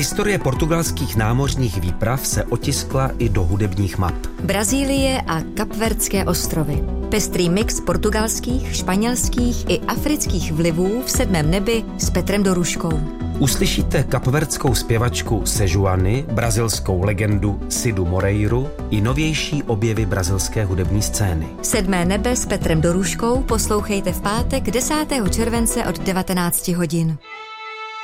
Historie portugalských námořních výprav se otiskla i do hudebních map. Brazílie a Kapverdské ostrovy. Pestrý mix portugalských, španělských i afrických vlivů v Sedmém nebi s Petrem Doruškou. Uslyšíte kapverdskou zpěvačku Sejuani, brazilskou legendu Cidu Moreiru i novější objevy brazilské hudební scény. Sedmé nebe s Petrem Doruškou poslouchejte v pátek 10. července od 19 hodin.